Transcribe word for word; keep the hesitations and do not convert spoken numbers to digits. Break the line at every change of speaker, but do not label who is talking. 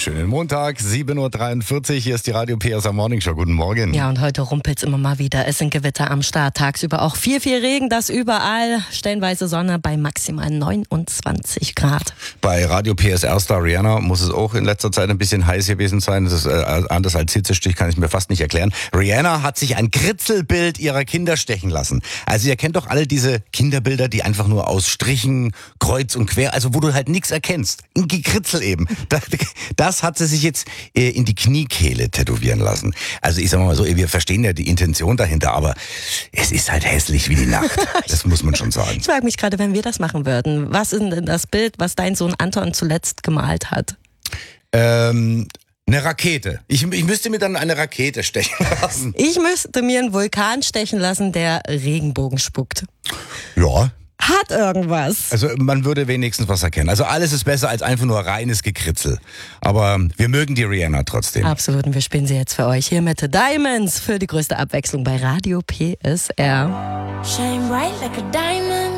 Schönen Montag, sieben Uhr dreiundvierzig. Hier ist die Radio P S A Morning Show. Guten Morgen.
Ja, und heute rumpelt's immer mal wieder. Es sind Gewitter am Start. Tagsüber auch viel, viel Regen. Das überall. Stellenweise Sonne bei maximal neunundzwanzig Grad.
Bei Radio P S R-Star Rihanna muss es auch in letzter Zeit ein bisschen heiß gewesen sein. Das ist äh, anders als Hitzestich, kann ich mir fast nicht erklären. Rihanna hat sich ein Kritzelbild ihrer Kinder stechen lassen. Also ihr kennt doch alle diese Kinderbilder, die einfach nur aus Strichen, kreuz und quer, also wo du halt nichts erkennst. Ein Gekritzel eben. Das hat sie sich jetzt äh, in die Kniekehle tätowieren lassen. Also ich sag mal so, wir verstehen ja die Intention dahinter, aber es ist halt hässlich wie die Nacht. Das muss man schon sagen.
Ich frage mich gerade, wenn wir das machen würden, was ist denn das Bild, was dein Sohn Anton zuletzt gemalt hat?
Ähm... Eine Rakete. Ich, ich müsste mir dann eine Rakete stechen lassen.
Ich müsste mir einen Vulkan stechen lassen, der Regenbogen spuckt.
Ja.
Hat irgendwas.
Also man würde wenigstens was erkennen. Also alles ist besser als einfach nur reines Gekritzel. Aber wir mögen die Rihanna trotzdem.
Absolut. Und wir spielen sie jetzt für euch hier mit Diamonds für die größte Abwechslung bei Radio P S R.
Shine bright like a diamond.